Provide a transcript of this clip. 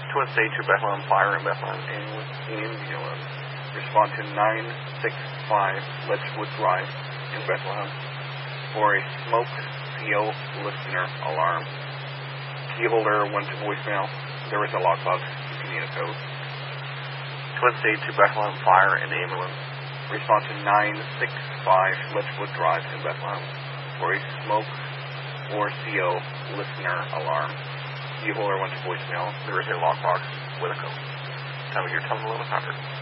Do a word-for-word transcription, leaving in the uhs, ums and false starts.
Twin state to Bethlehem Fire in Bethlehem Ambulance. Respond to nine six five Letchwood Drive in Bethlehem for a smoke seal listener alarm. Keyholder went to voicemail. There was a lockbox. You need a code. Twin state to Bethlehem Fire and Ambulance. Respond to nine six five Letchwood Drive in Bethlehem for a smoke or C O listener alarm. Keyholder went to voicemail. There is a lockbox with a code. Tell me your tone a little, Hunter.